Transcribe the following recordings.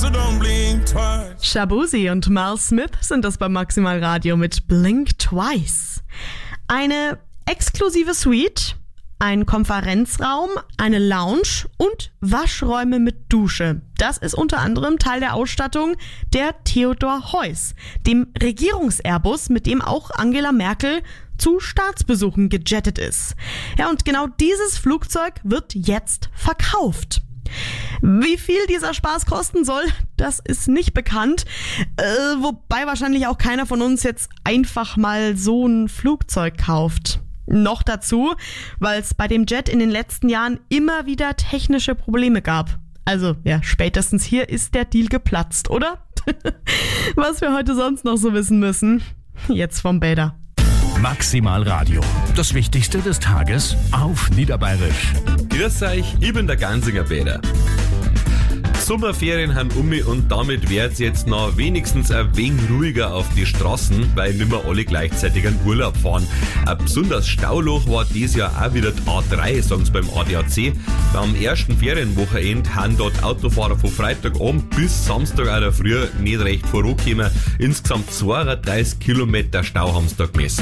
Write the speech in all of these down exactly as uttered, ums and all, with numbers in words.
so don't blink twice. Shaboozey und Mal Smith sind das beim Maximal Radio mit Blink Twice. Eine exklusive Suite, ein Konferenzraum, eine Lounge und Waschräume mit Dusche. Das ist unter anderem Teil der Ausstattung der Theodor Heuss, dem Regierungs-Airbus, mit dem auch Angela Merkel zu Staatsbesuchen gejettet ist. Ja, und genau dieses Flugzeug wird jetzt verkauft. Wie viel dieser Spaß kosten soll, das ist nicht bekannt. Äh, wobei wahrscheinlich auch keiner von uns jetzt einfach mal so ein Flugzeug kauft. Noch dazu, weil es bei dem Jet in den letzten Jahren immer wieder technische Probleme gab. Also ja, spätestens hier ist der Deal geplatzt, oder? Was wir heute sonst noch so wissen müssen, jetzt vom Bäder. Maximal Radio. Das Wichtigste des Tages auf Niederbayerisch. Grüß euch, ich bin der Gansinger Bäder. Sommerferien haben um mich und damit wird's jetzt noch wenigstens ein wenig ruhiger auf die Straßen, weil nicht mehr alle gleichzeitig einen Urlaub fahren. Ein besonders Stauloch war dieses Jahr auch wieder die A drei, sagen sie beim A D A C. Am ersten Ferienwochenende haben dort Autofahrer von Freitagabend bis Samstag auch der Früh nicht recht vorangekommen. Insgesamt zweiunddreißig Kilometer Stau haben sie da gemessen.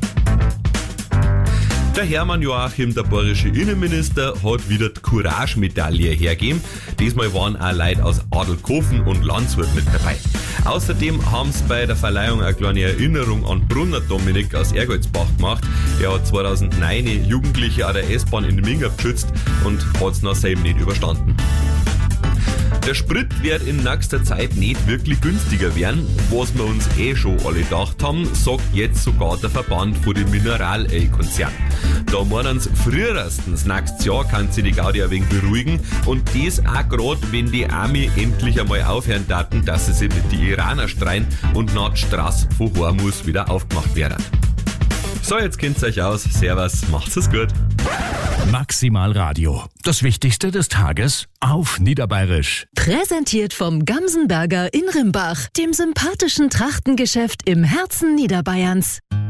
Der Hermann Joachim, der bayerische Innenminister, hat wieder die Courage-Medaille hergegeben. Diesmal waren auch Leute aus Adelkofen und Landshut mit dabei. Außerdem haben sie bei der Verleihung eine kleine Erinnerung an Brunner Dominik aus Ergoldsbach gemacht. Der hat zweitausendneun Jugendliche an der S-Bahn in Minga geschützt und hat es noch selber nicht überstanden. Der Sprit wird in nächster Zeit nicht wirklich günstiger werden, was wir uns eh schon alle gedacht haben, sagt jetzt sogar der Verband von den Mineral-Öl-Konzernen. Da meinen sie, frühestens nächstes Jahr kann sich die Gaudi ein wenig beruhigen und das auch gerade, wenn die Army endlich einmal aufhören daten, dass sie sich mit den Iranern streiten und nach der Straße von Hormuz wieder aufgemacht werden. So, jetzt kennt's euch aus. Servus, macht's es gut. Maximal Radio. Das Wichtigste des Tages auf Niederbayerisch. Präsentiert vom Gamsenberger in Rimbach, dem sympathischen Trachtengeschäft im Herzen Niederbayerns.